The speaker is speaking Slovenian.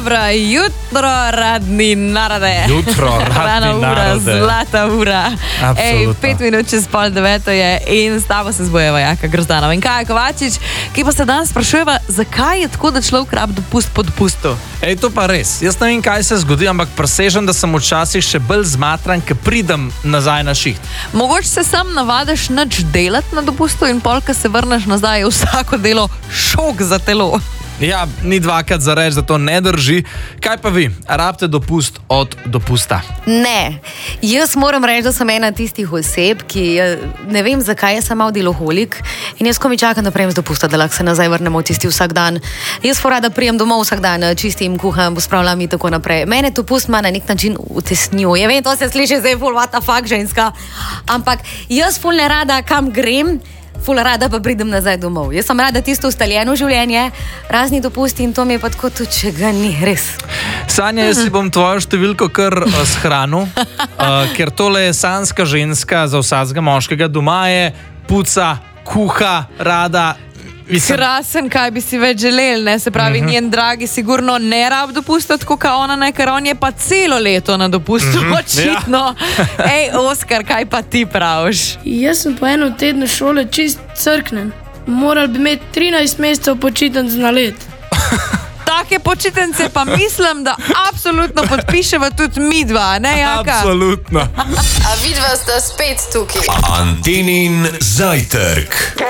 Dobro jutro, radni narode. Jutro, radni narode. Zlata ura. Absolutno. 5 minut čez 8:30 je in s tabo se zbojeva Jaka Grozdanova in Kaja Kovačič, ki pa se danes sprašujeva, zakaj je tako, da človek rab dopust po dopustu. To pa res. Jaz ne vem, kaj se zgodi, ampak presežem, da sem včasih še bolj zmatran, ker pridem nazaj na šiht. Mogoče se sam navadiš nič delati na dopustu in pol, ko se vrneš nazaj, je vsako delo šok za telo. Ja, ni dvakrat za reči, da to ne drži. Kaj pa vi? Rabite dopust od dopusta? Ne, jaz moram reči, da sem ena tistih oseb, ki ne vem, zakaj sem mal deloholik in jaz ko mi čakam, da prejem z dopusta, da lahko se nazaj vrnemo v tisti vsak dan. Jaz rada prijem domov vsak dan, čistim, kuham, pospravljam in tako naprej. Mene dopust ima na nek način utesnjuje. Vem, to se sliši zdaj ful, what the fuck, ženska. Ampak jaz ful ne rada, kam grem, ful rada pa pridem nazaj domov. Jaz sem rada tisto ustaljeno življenje, razni dopusti in to mi je pa tako tudi, če ga ni, res. Sanja, jaz si bom tvojo številko kar shranil, ker tole je sanska ženska za vsakega moškega. Doma je, puca, kuha, rada. Krasen, kaj bi si več želeli, ne? Se pravi, njen dragi sigurno ne rab dopusta, tako kao ona ne, ker on je pa celo leto na dopustu, očitno. Oskar, kaj pa ti praviš? Jaz sem po eno tednu šole čist crknen. Morali bi imeti 13 mesecev počitnic na let. Take počitnice pa mislim, da absolutno podpiševa tudi midva, ne Jaka? Absolutno. A vidva sta spet tukaj. Antenin zajtrk.